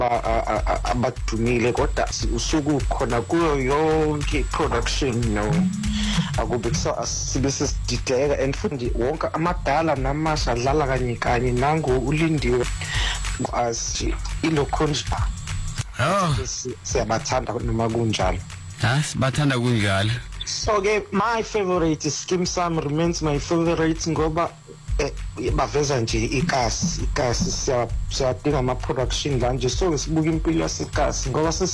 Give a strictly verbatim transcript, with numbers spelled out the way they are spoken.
abadumile kodwa usuku khona kuyo yonke production no akube kusa sibe sesidideka and futhi wonke amadala namasha adlala kanye kanye nango ulindiwe as ilokhonja oh siyabathanda noma kunjalo ha sibathanda kunjalo. So ke my favorite Skeem Saam remains my favorite ngoba baveza nje ikasi ikasi siyadinga ama production la nje so sibuka impilo yasekasi ngoba